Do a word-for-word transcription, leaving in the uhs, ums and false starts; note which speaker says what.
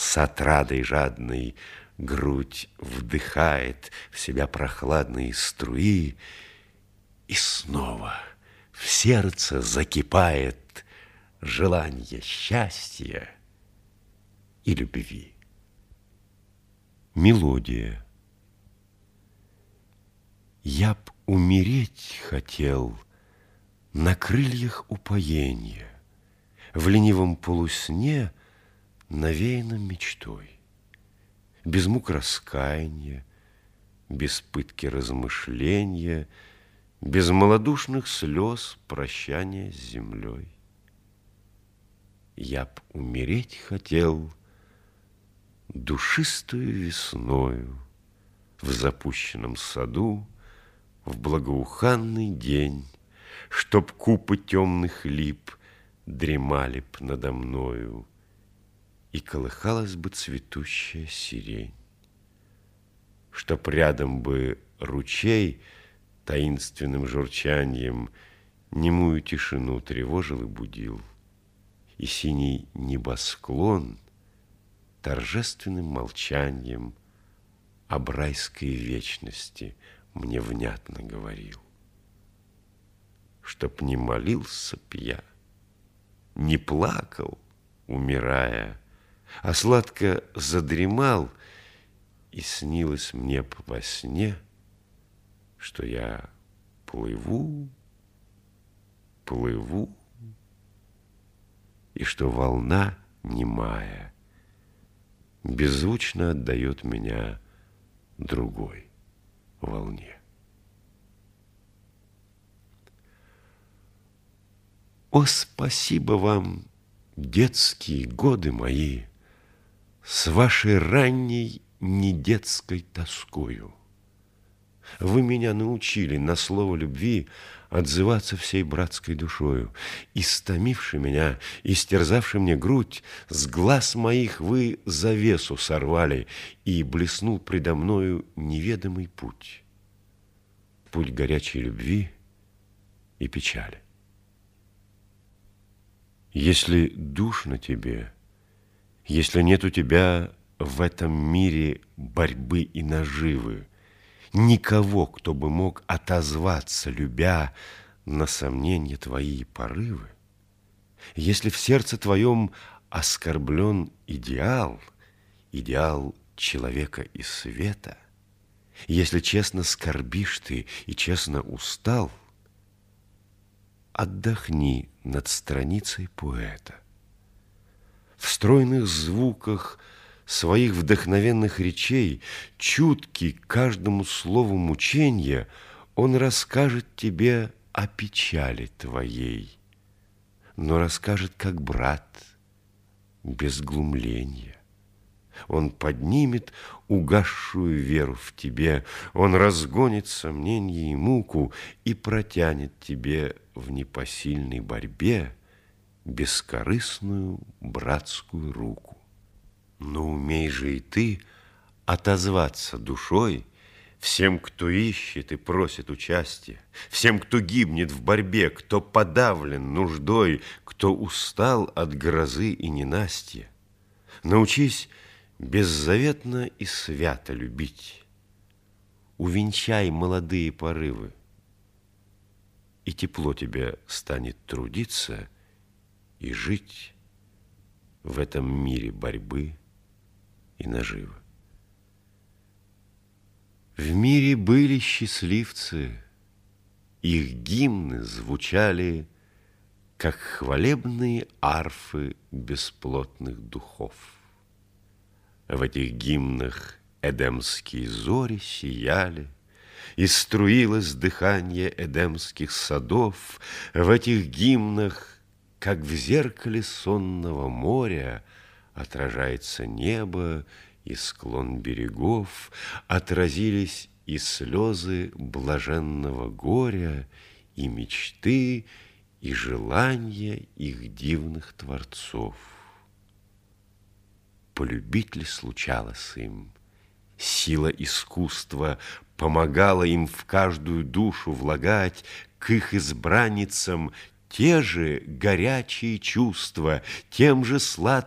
Speaker 1: с отрадой жадной грудь вдыхает в себя прохладные струи, и снова в сердце закипает желание счастья и любви. Мелодия. Я б умереть хотел на крыльях упоения, в ленивом полусне, навеянном мечтой, без мук раскаяния, без пытки размышления, без малодушных слез прощания с землей. Я б умереть хотел душистую весною в запущенном саду, в благоуханный день, чтоб купы темных лип дремали б надо мною, и колыхалась бы цветущая сирень, чтоб рядом бы ручей таинственным журчанием немую тишину тревожил и будил, и синий небосклон торжественным молчанием об райской вечности мне внятно говорил. Чтоб не молился б я, не плакал, умирая, а сладко задремал, и снилось мне б во сне, что я плыву, плыву, и что волна немая беззвучно отдает меня другой волне. О, спасибо вам, детские годы мои, с вашей ранней недетской тоскою. Вы меня научили на слово любви отзываться всей братской душою. Истомивши меня, истерзавши мне грудь, с глаз моих вы завесу сорвали, и блеснул предо мною неведомый путь. Путь горячей любви и печали. Если душно тебе, если нет у тебя в этом мире борьбы и наживы, никого, кто бы мог отозваться, любя, на сомнения твои и порывы, если в сердце твоем оскорблен идеал, идеал человека и света, если честно скорбишь ты и честно устал, отдохни над страницей поэта. В стройных звуках своих вдохновенных речей, чуткий к каждому слову мученья, он расскажет тебе о печали твоей, но расскажет как брат, без глумления. Он поднимет угасшую веру в тебе, он разгонит сомнение и муку и протянет тебе в непосильной борьбе бескорыстную братскую руку. Но умей же и ты отозваться душой всем, кто ищет и просит участия, всем, кто гибнет в борьбе, кто подавлен нуждой, кто устал от грозы и ненастья. Научись беззаветно и свято любить. Увенчай молодые порывы, и тепло тебе станет трудиться и жить в этом мире борьбы и наживы. В мире были счастливцы, их гимны звучали, как хвалебные арфы бесплотных духов. В этих гимнах эдемские зори сияли, и струилось дыхание эдемских садов. В этих гимнах, как в зеркале сонного моря, отражается небо и склон берегов, отразились и слезы блаженного горя, и мечты, и желания их дивных творцов. Полюбить ли случалось им? Сила искусства помогала им в каждую душу влагать к их избранницам те же горячие чувства, тем же сладким